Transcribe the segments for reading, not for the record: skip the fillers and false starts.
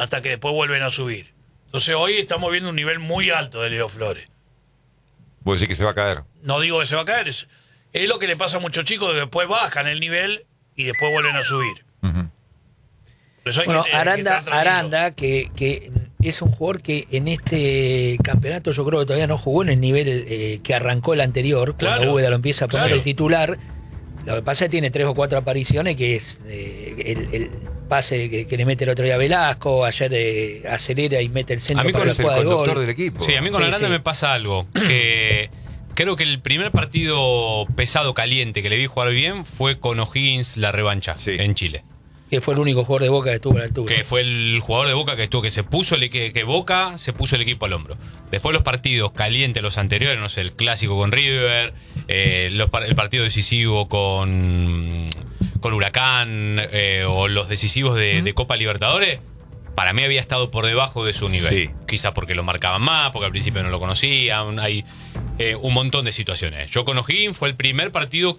hasta que después vuelven a subir. Entonces hoy estamos viendo un nivel muy alto de Leo Flores. ¿Vos decís que se va a caer? No digo que se va a caer, es lo que le pasa a muchos chicos, que después bajan el nivel y después vuelven a subir. Uh-huh. Por eso hay Bueno, que estar tranquilo. Aranda, que es un jugador que en este campeonato yo creo que todavía no jugó en el nivel que arrancó el anterior, Claro, cuando Úbeda lo empieza a poner claro. de titular. Lo que pasa es que tiene 3 o 4 apariciones, que es el pase que le mete el otro día a Velasco, ayer acelera y mete el centro A mí para con la Es el jugada de conductor gol. del equipo. Sí, a mí con Sí, Aranda sí. me pasa algo, que creo que el primer partido pesado, caliente, que le vi jugar bien fue con O'Higgins la revancha en Chile. Que fue el único jugador de Boca que estuvo a la altura. Que fue el jugador de Boca que se puso que Boca se puso el equipo al hombro. Después los partidos calientes, los anteriores, no sé, el clásico con River, el partido decisivo con Huracán, o los decisivos de Copa Libertadores, para mí había estado por debajo de su nivel. Sí. Quizá porque lo marcaban más, porque al principio no lo conocían, hay un montón de situaciones. Yo con O'Higgins fue el primer partido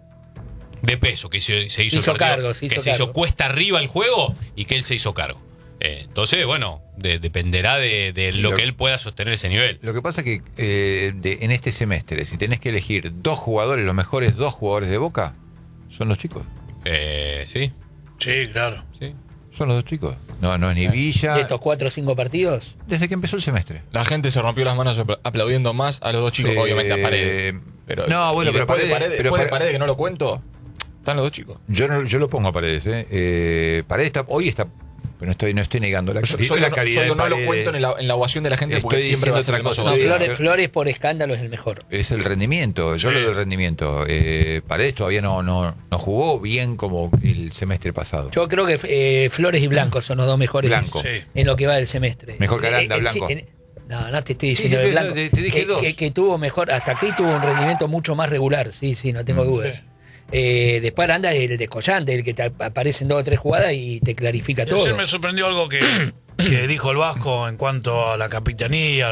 de peso, que se hizo cargo, se hizo cuesta arriba el juego y que él se hizo cargo. Entonces, bueno, dependerá de lo que él pueda sostener ese nivel. Lo que pasa es que en este semestre, si tenés que elegir 2 jugadores, los mejores 2 jugadores de Boca, son los chicos. Sí. Sí, claro. Sí. Son los 2 chicos. No es ni Villa. ¿De estos 4 o 5 partidos? Desde que empezó el semestre. La gente se rompió las manos aplaudiendo más a los 2 chicos, obviamente a Paredes. Pero, no, bueno, y pero después Paredes, después de Paredes, que no lo cuento, están los 2 chicos. Yo lo pongo a Paredes. Paredes hoy está. Pero no estoy negando la calidad. Yo no lo Paredes. cuento en la ovación de la gente porque Estoy siempre va a diciendo ser el otra más cosa. odiado. Flores por escándalo es el mejor. Es el rendimiento. Yo lo del rendimiento. Paredes todavía no jugó bien como el semestre pasado. Yo creo que Flores y Blanco son los 2 mejores Blanco. en lo que va del semestre. Mejor que Aranda, Blanco. No te estoy diciendo Sí, de Blanco. te dije 2. Que tuvo mejor, hasta aquí tuvo un rendimiento mucho más regular, sí, no tengo dudas. Después Aranda es el descollante, el que te aparece en 2 o 3 jugadas y te clarifica Y todo. ayer me sorprendió algo que dijo el Vasco en cuanto a la capitanía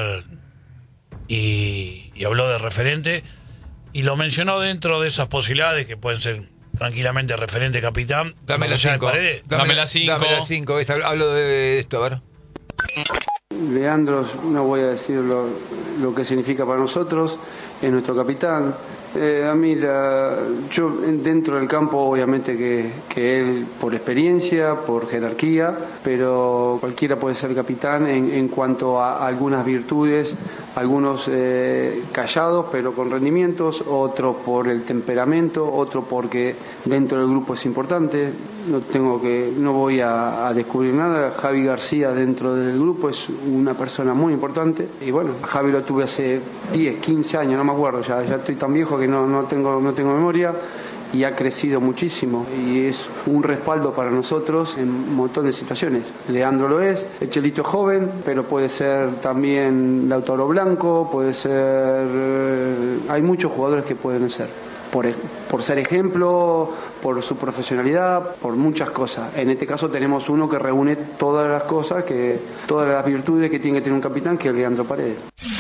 y habló de referente y lo mencionó dentro de esas posibilidades que pueden ser tranquilamente referente capitán. Dame más la allá de 5. Paredes. Dame la 5. Dame la 5. Hablo de esto, a ver. Leandro, no voy a decir lo que significa para nosotros, es nuestro capitán. A mí, yo dentro del campo, obviamente que él por experiencia, por jerarquía, pero cualquiera puede ser capitán en cuanto a algunas virtudes, algunos callados pero con rendimientos, otros por el temperamento, otro porque dentro del grupo es importante. No voy a descubrir nada. Javi García dentro del grupo es una persona muy importante y bueno, a Javi lo tuve hace 10, 15 años, no me acuerdo, ya estoy tan viejo que no tengo memoria y ha crecido muchísimo y es un respaldo para nosotros en un montón de situaciones. Leandro lo es, el Chelito es joven, pero puede ser también Lautaro Blanco, puede ser... hay muchos jugadores que pueden ser. Por ser ejemplo, por su profesionalidad, por muchas cosas. En este caso tenemos uno que reúne todas las cosas, todas las virtudes que tiene que tener un capitán, que es Leandro Paredes.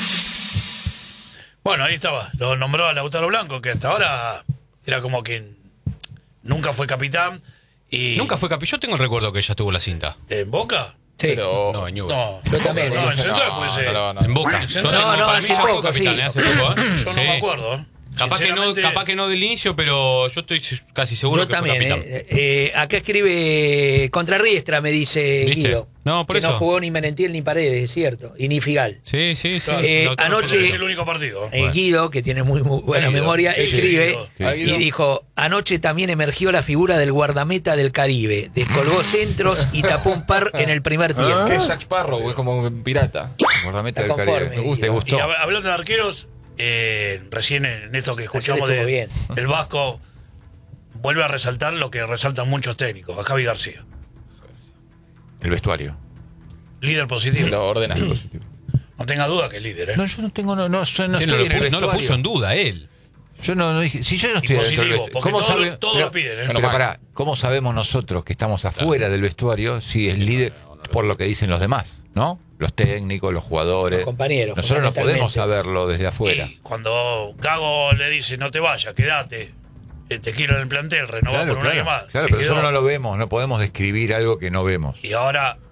Bueno, ahí estaba. Lo nombró a Lautaro Blanco, que hasta ahora era como que nunca fue capitán. Y Nunca fue capitán. Yo tengo el recuerdo que ella tuvo la cinta. ¿En Boca? Sí. Pero No, en Newell's. No, Yo también, No, en Central no, puede ser. no. En Boca. En Yo Central. para mí hace ya fue poco, capitán, sí. hace poco, Yo no Sí. me acuerdo. Capaz Sinceramente, que no del inicio, pero yo estoy casi seguro Yo que también. fue capitán. Acá escribe contra Riestra, me dice ¿Viste? Guido. No, por que eso. no jugó ni Merentiel ni Paredes, es cierto. Y ni Figal. Sí. claro, anoche- es el único partido. Guido, que tiene muy buena Guido. memoria, Sí, escribe Guido. y dijo: anoche también emergió la figura del guardameta del Caribe. Descolgó centros y tapó un par en el primer tiempo. que es Jack Sparrow, es como un pirata. Guardameta del Está Caribe. conforme, ¿Te Y gustó? hablando de arqueros, recién en esto que escuchamos estuvo bien. el Vasco, vuelve a resaltar lo que resaltan muchos técnicos, a Javi García. El vestuario. Líder positivo. Lo ordenas. No tenga duda que es líder, ¿eh? No, yo no tengo, no Sí, estoy no, en el no lo puso vestuario. en duda él. Yo no dije, si yo no Y estoy dentro del positivo, vestuario, porque todos lo piden, ¿eh? Pero pará, ¿cómo sabemos nosotros que estamos afuera del vestuario si es líder por lo que dicen los demás, ¿no? Los técnicos, los jugadores. Los compañeros, Nosotros no podemos fundamentalmente. saberlo desde afuera. Y cuando Gago le dice, no te vayas, quédate, te quiero en el plantel, renová por un año más. Claro, Se pero quedó. nosotros no lo vemos, no podemos describir algo que no vemos. Y ahora